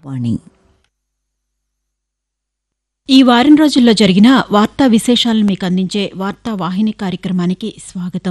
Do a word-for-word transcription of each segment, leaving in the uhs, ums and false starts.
వాణి. ఈ వారం రోజుల్లో జరిగిన వార్తా విశేషాలను మీకు అందించే వార్తా వాహిని కార్యక్రమానికి స్వాగతం.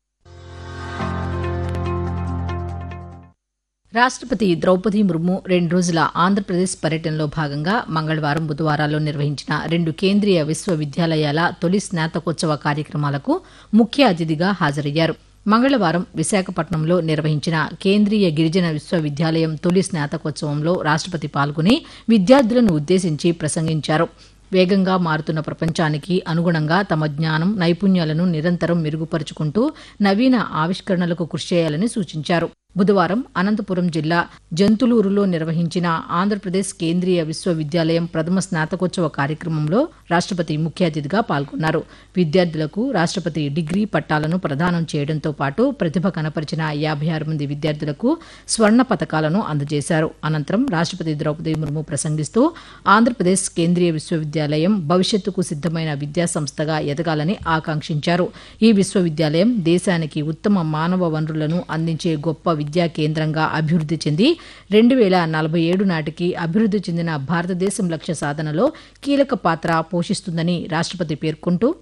రాష్టపతి ద్రౌపది ముర్ము రెండు రోజుల ఆంధ్రప్రదేశ్ పర్యటనలో భాగంగా మంగళవారం బుధవారాల్లో నిర్వహించిన రెండు కేంద్రీయ విశ్వవిద్యాలయాల తొలి స్నాతకోత్సవ కార్యక్రమాలకు ముఖ్య అతిథిగా హాజరయ్యారు. మంగళవారం విశాఖపట్నంలో నిర్వహించిన కేంద్రీయ గిరిజన విశ్వవిద్యాలయం తొలి స్నాతకోత్సవంలో రాష్టపతి పాల్గొని విద్యార్థులను ఉద్దేశించి ప్రసంగించారు. వేగంగా మారుతున్న ప్రపంచానికి అనుగుణంగా తమ జ్ఞానం, నైపుణ్యాలను నిరంతరం మెరుగుపరుచుకుంటూ నవీన ఆవిష్కరణలకు కృషి చేయాలని సూచించారు. బుధవారం అనంతపురం జిల్లా జంతులూరులో నిర్వహించిన ఆంధ్రప్రదేశ్ కేంద్రీయ విశ్వవిద్యాలయం ప్రథమ స్నాతకోత్సవ కార్యక్రమంలో రాష్టపతి ముఖ్య అతిథిగా పాల్గొన్నారు. విద్యార్థులకు రాష్టపతి డిగ్రీ పట్టాలను ప్రదానం చేయడంతో పాటు ప్రతిభ కనపరిచిన యాభై ఆరు మంది విద్యార్థులకు స్వర్ణ పతకాలను అందజేశారు. అనంతరం రాష్టపతి ద్రౌపది ముర్ము ప్రసంగిస్తూ ఆంధ్రప్రదేశ్ కేంద్రీయ విశ్వవిద్యాలయం భవిష్యత్తుకు సిద్దమైన విద్యాసంస్థగా ఎదగాలని ఆకాంక్షించారు. ఈ విశ్వవిద్యాలయం దేశానికి ఉత్తమ మానవ వనరులను అందించే గొప్ప విద్యా కేంద్రంగా అభివృద్ది చెంది రెండు వేల నలభై ఏడు నాటికి అభివృద్ది చెందిన భారతదేశం లక్ష్య సాధనలో కీలక పాత్ర పోషిస్తుందని రాష్టపతి పేర్కొంటూ,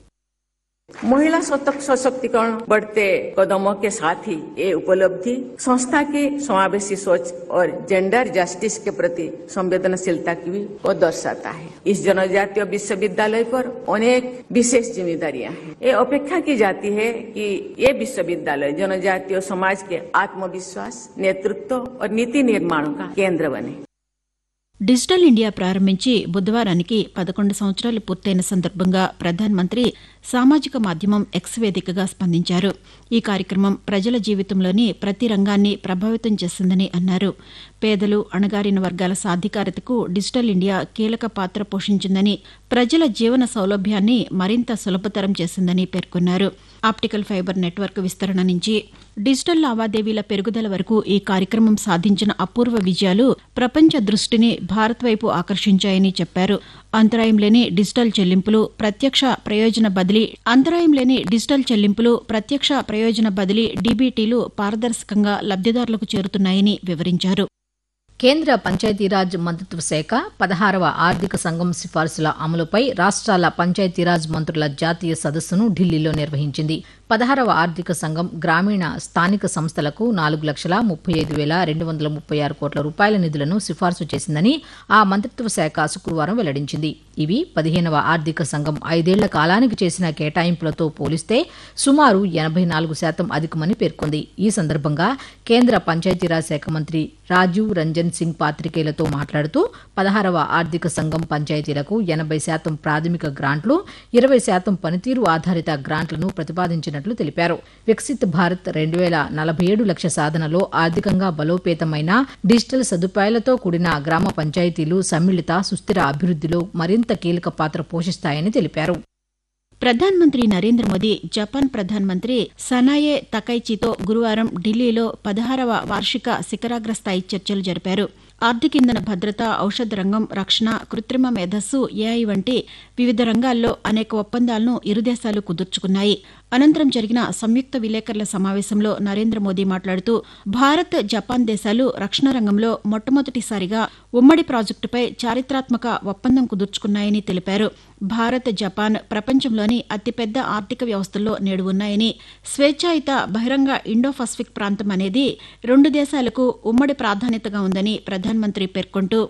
महिला सशक्तिकरण बढ़ते कदमों के साथ ही ये उपलब्धि संस्था के समावेशी सोच और जेंडर जस्टिस के प्रति संवेदनशीलता की भी को दर्शाता है. इस जनजातीय विश्वविद्यालय पर अनेक विशेष जिम्मेदारियां हैं. ये अपेक्षा की जाती है कि ये विश्वविद्यालय जनजातीय समाज के आत्मविश्वास, नेतृत्व और नीति निर्माण का केंद्र बने. డిజిటల్ ఇండియా ప్రారంభించి బుధవారానికి పదకొండు సంవత్సరాలు పూర్తయిన సందర్భంగా ప్రధానమంత్రి సామాజిక మాధ్యమం ఎక్స్ వేదికగా స్పందించారు. ఈ కార్యక్రమం ప్రజల జీవితంలోని ప్రతి రంగాన్ని ప్రభావితం చేసిందని అన్నారు. పేదలు, అణగారిన వర్గాల సాధికారతకు డిజిటల్ ఇండియా కీలక పాత్ర పోషించిందని, ప్రజల జీవన సౌలభ్యాన్ని మరింత సులభతరం చేసిందని పేర్కొన్నారు. ఆప్టికల్ ఫైబర్ నెట్వర్క్ విస్తరణ నుంచి డిజిటల్ లావాదేవీల పెరుగుదల వరకు ఈ కార్యక్రమం సాధించిన అపూర్వ విజయాలు ప్రపంచ దృష్టిని భారత్ వైపు ఆకర్షించాయని చెప్పారు. అంతరాయం లేని డిజిటల్ చెల్లింపులు, ప్రత్యక్ష ప్రయోజన బదిలీ అంతరాయం లేని డిజిటల్ చెల్లింపులు ప్రత్యక్ష ప్రయోజన బదిలీ డీబీటీలు పారదర్శకంగా లబ్దిదారులకు చేరుతున్నాయని వివరించారు. కేంద్ర పంచాయతీరాజ్ మంత్రిత్వ శాఖ పదహారవ ఆర్థిక సంఘం సిఫార్సుల అమలుపై రాష్ట్రాల పంచాయతీరాజ్ మంత్రుల జాతీయ సదస్సును ఢిల్లీలో నిర్వహించింది. పదహారవ ఆర్థిక సంఘం గ్రామీణ స్థానిక సంస్థలకు నాలుగు లక్షల ముప్పై ఐదు వేల రెండు వందల ముప్పై ఆరు కోట్ల రూపాయల నిధులను సిఫార్సు చేసిందని ఆ మంత్రిత్వ శాఖ శుక్రవారం వెల్లడించింది. ఇవి పదిహేనవ ఆర్థిక సంఘం ఐదేళ్ల కాలానికి చేసిన కేటాయింపులతో పోలిస్తే సుమారు ఎనభై నాలుగు శాతం అధికమని పేర్కొంది. ఈ సందర్భంగా కేంద్ర పంచాయతీరాజ్ శాఖ మంత్రి రాజీవ్ రంజన్ సింగ్ పాత్రికేయులతో మాట్లాడుతూ పదహారవ ఆర్థిక సంఘం పంచాయతీలకు ఎనభై శాతం ప్రాథమిక గ్రాంట్లు, ఇరవై శాతం పనితీరు ఆధారిత గ్రాంట్లను ప్రతిపాదించినట్లు తెలిపారు. వికసిత్ భారత్ రెండు వేల నలభై ఏడు లక్ష్య సాధనలో ఆర్థికంగా బలోపేతమైన డిజిటల్ సదుపాయాలతో కూడిన గ్రామ పంచాయతీలు సమ్మిళిత సుస్థిర అభివృద్దిలో మరింత కీలక పాత్ర పోషిస్తాయని తెలిపారు. ప్రధానమంత్రి నరేంద్ర మోదీ జపాన్ ప్రధానమంత్రి సనాయే తకైచితో గురువారం ఢిల్లీలో పదహారవ వార్షిక శిఖరాగ్ర స్థాయి చర్చలు జరిపారు. ఆర్థిక ఇంధన భద్రత, ఔషధ రంగం, రక్షణ, కృత్రిమ మేధస్సు, ఏఐ వంటి వివిధ రంగాల్లో అనేక ఒప్పందాలను ఇరు దేశాలు కుదుర్చుకున్నాయి. అనంతరం జరిగిన సంయుక్త విలేకరుల సమావేశంలో నరేంద్ర మోదీ మాట్లాడుతూ భారత్, జపాన్ దేశాలు రక్షణ రంగంలో మొట్టమొదటిసారిగా ఉమ్మడి ప్రాజెక్టుపై చారిత్రాత్మక ఒప్పందం కుదుర్చుకున్నాయని తెలిపారు. భారత్, జపాన్ ప్రపంచంలోని అతిపెద్ద ఆర్థిక వ్యవస్థల్లో నేడు ఉన్నాయని, స్వేచ్ఛాయుత బహిరంగ ఇండో పసిఫిక్ ప్రాంతం అనేది రెండు దేశాలకు ఉమ్మడి ప్రాధాన్యతగా ఉందని ప్రధానమంత్రి పేర్కొంటూ,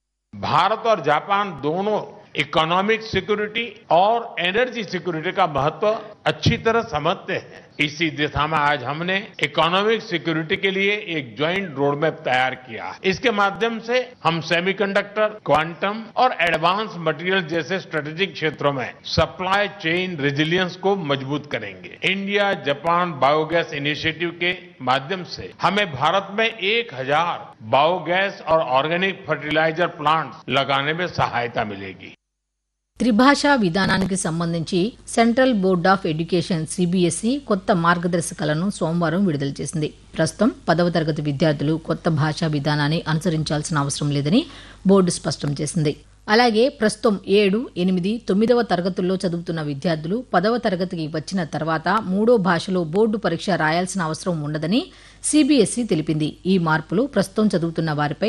भारत और जापान दोनों इकोनॉमिक सिक्योरिटी और एनर्जी सिक्योरिटी का महत्व अच्छी तरह समझते हैं. इसी दिशा में आज हमने इकोनॉमिक सिक्योरिटी के लिए एक ज्वाइंट रोड मैप तैयार किया है. इसके माध्यम से हम सेमीकंडक्टर, क्वांटम और एडवांस मटेरियल जैसे स्ट्रेटेजिक क्षेत्रों में सप्लाई चेन रेजिलियंस को मजबूत करेंगे. इंडिया जापान बायोगैस इनिशिएटिव के माध्यम से हमें भारत में एक हजार बायोगैस और ऑर्गेनिक फर्टिलाइजर प्लांट्स लगाने में सहायता मिलेगी. త్రిభాషా విధానానికి సంబంధించి central board of education CBSE కొత్త మార్గదర్శకాలను సోమవారం విడుదల చేసింది. ప్రస్తుతం పదవ తరగతి విద్యార్థులు కొత్త భాషా విధానాన్ని అనుసరించాల్సిన అవసరం లేదని బోర్డు స్పష్టం చేసింది. అలాగే ప్రస్తుతం ఏడు, ఎనిమిది, తొమ్మిదవ తరగతుల్లో చదువుతున్న విద్యార్థులు పదవ తరగతికి వచ్చిన తర్వాత మూడో భాషలో బోర్డు పరీక్ష రాయాల్సిన అవసరం ఉండదని సీబీఎస్ఈ తెలిపింది. ఈ మార్పులు ప్రస్తుతం చదువుతున్న వారిపై